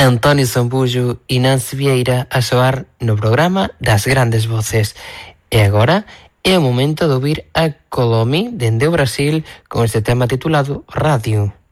Antonio Zambullo e Nancy Vieira a soar no programa das grandes voces. E agora é o momento de ouvir a Colomi dende o Brasil con este tema titulado Radio.